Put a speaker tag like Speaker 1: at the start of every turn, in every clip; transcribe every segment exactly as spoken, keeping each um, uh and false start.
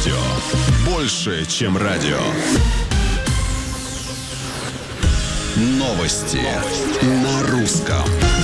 Speaker 1: Радио. Больше, чем радио. Новости, Новости. На русском.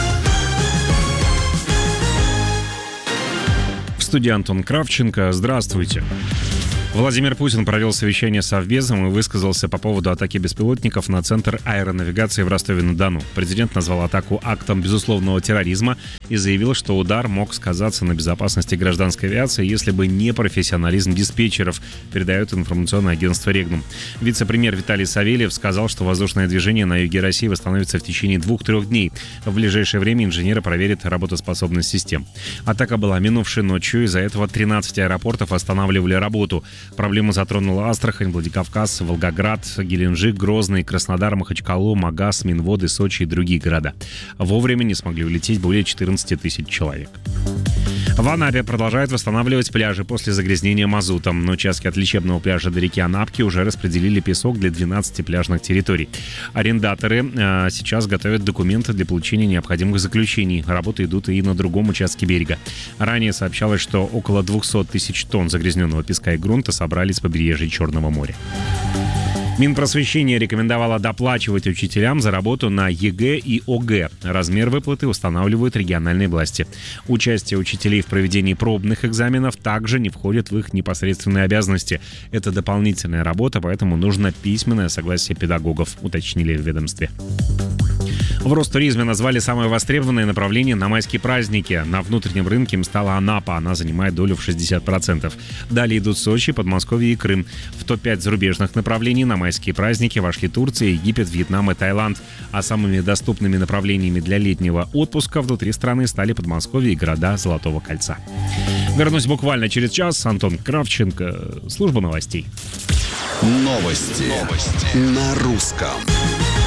Speaker 2: В студии Антон Кравченко. Здравствуйте. Владимир Путин провел совещание с Совбезом и высказался по поводу атаки беспилотников на Центр аэронавигации в Ростове-на-Дону. Президент назвал атаку актом безусловного терроризма и заявил, что удар мог сказаться на безопасности гражданской авиации, если бы не профессионализм диспетчеров, передает информационное агентство «Регнум». Вице-премьер Виталий Савельев сказал, что воздушное движение на юге России восстановится в течение двух-трех дней. В ближайшее время инженеры проверят работоспособность систем. Атака была минувшей ночью, из-за этого тринадцать аэропортов останавливали работу. Проблема затронула Астрахань, Владикавказ, Волгоград, Геленджик, Грозный, Краснодар, Махачкалу, Магаз, Минводы, Сочи и другие города. Вовремя не смогли улететь более четырнадцати тысяч человек. В Анапе продолжают восстанавливать пляжи после загрязнения мазутом. На участке от лечебного пляжа до реки Анапки уже распределили песок для двенадцати пляжных территорий. Арендаторы э, сейчас готовят документы для получения необходимых заключений. Работы идут и на другом участке берега. Ранее сообщалось, что около двухсот тысяч тонн загрязненного песка и грунта собрали с побережья Черного моря. Минпросвещение рекомендовало доплачивать учителям за работу на ЕГЭ и ОГЭ. Размер выплаты устанавливают региональные власти. Участие учителей в проведении пробных экзаменов также не входит в их непосредственные обязанности. Это дополнительная работа, поэтому нужно письменное согласие педагогов, уточнили в ведомстве. В Ростуризме назвали самое востребованное направление на майские праздники. На внутреннем рынке им стала Анапа, она занимает долю в шестьдесят процентов. Далее идут Сочи, Подмосковье и Крым. В топ пять зарубежных направлений на майские праздники вошли Турция, Египет, Вьетнам и Таиланд. А самыми доступными направлениями для летнего отпуска внутри страны стали Подмосковье и города Золотого кольца. Вернусь буквально через час. Антон Кравченко, служба новостей.
Speaker 1: Новости, Новости. На русском.